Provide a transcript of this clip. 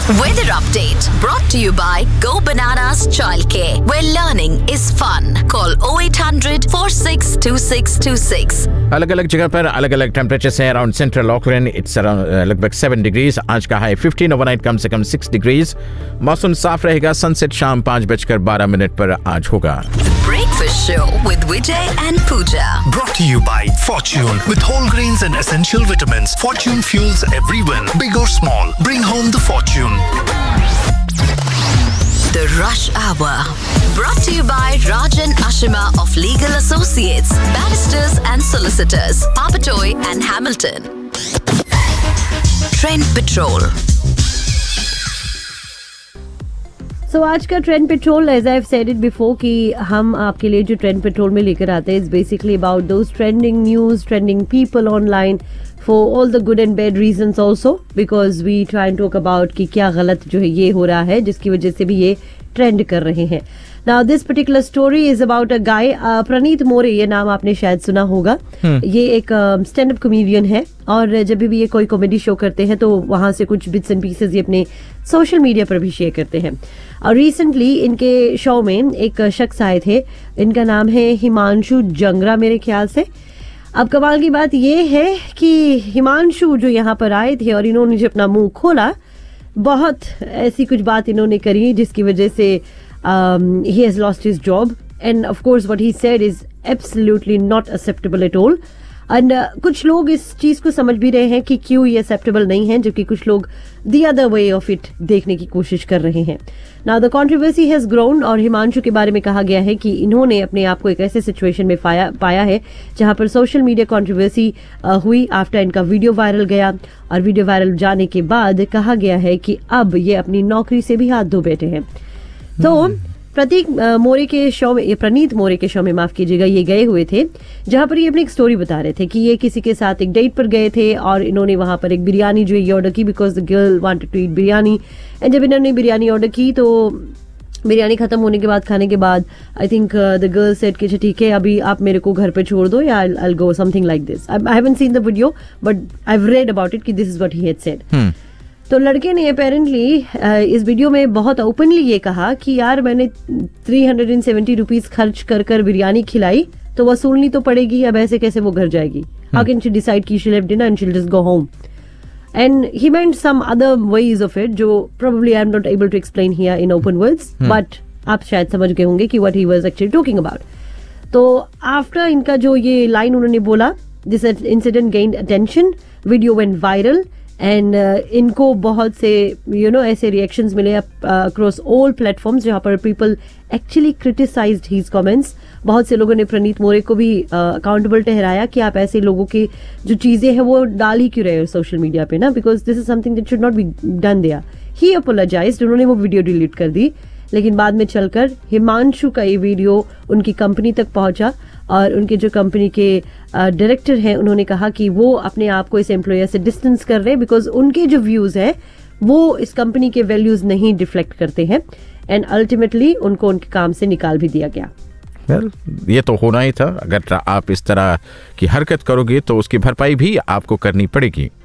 Weather update brought to you by Go Bananas Childcare, where learning is fun. Call 0800 462626. अलग अलग जगह पर अलग अलग टेम्परेचर है. Around central Auckland it's around लगभग 7 डिग्रीज. आज का हाई 15, ओवरनाइट कम से कम 6 डिग्रीज. मौसम साफ रहेगा. सनसेट शाम 5:12 पर आज होगा. Breakfast show with Vijay and Pooja. Brought to you by Fortune. With whole grains and essential vitamins, Fortune fuels every win, big or small. Bring home the fortune. The Rush Hour. Brought to you by Rajan Ashima of Legal Associates, Barristers and Solicitors, Papatoy and Hamilton. Trend Patrol. So आज का trend petrol, as I have said it before, कि हम आपके लिए जो trend petrol में लेकर आते हैं is basically about those trending news, trending people online, for all the good and bad reasons also, because we try and talk about कि क्या गलत जो है ये हो रहा है जिसकी वजह से भी ये ट्रेंड कर रहे हैं. Now this particular story is about a गाय, प्रणीत मोरे, ये नाम आपने शायद सुना होगा. ये एक स्टैंड अप कॉमेडियन है और जब भी ये कोई कॉमेडी शो करते हैं तो वहां से कुछ बिट्स एंड पीसेस ये अपने सोशल मीडिया पर भी शेयर करते हैं. और रिसेंटली इनके शो में एक शख्स आए थे, इनका नाम है हिमांशु जंगरा मेरे ख्याल से. अब कमाल की बात ये है कि हिमांशु जो यहाँ पर आए थे और इन्होंने जो अपना मुंह खोला, बहुत ऐसी कुछ बात इन्होंने करी जिसकी वजह से he has lost his job, and of course what he said is absolutely not acceptable at all. And कुछ लोग इस चीज को समझ भी रहे हैं कि क्यों ये acceptable नहीं है, जबकि कुछ लोग the other way of it देखने की कोशिश कर रहे हैं. Now the controversy has grown और हिमांशु के बारे में कहा गया है कि इन्होंने अपने आप को एक ऐसे सिचुएशन में पाया है जहां पर सोशल मीडिया कंट्रोवर्सी हुई आफ्टर इनका वीडियो वायरल गया, और वीडियो वायरल जाने के बाद कहा गया है कि अब ये अपनी नौकरी से भी हाथ धो बैठे हैं. तो प्रतीक मोरे के शो में, ये प्रणीत मोरे के शो में माफ कीजिएगा, ये गए हुए थे जहां पर ये अपनी एक स्टोरी बता रहे थे कि ये किसी के साथ एक डेट पर गए थे और इन्होंने वहां पर एक बिरयानी जो है ऑर्डर की, because the girl wanted to eat biryani. And जब इन्होंने बिरयानी ऑर्डर की तो बिरयानी खत्म होने के बाद, खाने के बाद, I think the girl said कि ठीक है अभी आप मेरे को घर पे छोड़ दो या आई गो, something like this. I haven't seen the video but I have read about it कि this is what he had said. तो लड़के ने अपेरेंटली इस वीडियो में बहुत ओपनली ये कहा कि यार मैंने 370 रुपीज खर्च कर बिरयानी खिलाई तो वसूलनी तो पड़ेगी, अब ऐसे कैसे वो घर जाएगी. हाउ कैन शी डिसाइड कि शी लेव dinner and she will just go home. And he meant some other ways of it जो probably I am not able to explain here in open words, but आप शायद समझ गए होंगे कि what he was actually talking about. तो after इनका जो ये लाइन उन्होंने बोला, this incident gained attention, video went viral and इनको बहुत से ऐसे रिएक्शंस मिले अक्रॉस ऑल प्लेटफॉर्म्स जहां पर people actually criticised his comments. बहुत से लोगों ने प्रणीत मोरे को भी अकाउंटेबल ठहराया कि आप ऐसे लोगों की जो चीजें हैं वो डाल ही क्यों रहे हो सोशल मीडिया पे ना, because this is something that should not be done there. He apologised, उन्होंने वो वीडियो डिलीट कर दी, लेकिन बाद में चलकर हिमांशु का ये वीडियो उनकी कंपनी तक पहुंचा और उनके जो कंपनी के डायरेक्टर हैं उन्होंने कहा कि वो अपने आप को इस एम्प्लॉयर से डिस्टेंस कर रहे हैं बिकॉज उनके जो व्यूज हैं वो इस कंपनी के वैल्यूज नहीं रिफ्लेक्ट करते हैं. एंड अल्टीमेटली उनको उनके काम से निकाल भी दिया गया. ये तो होना ही था. अगर आप इस तरह की हरकत करोगे तो उसकी भरपाई भी आपको करनी पड़ेगी.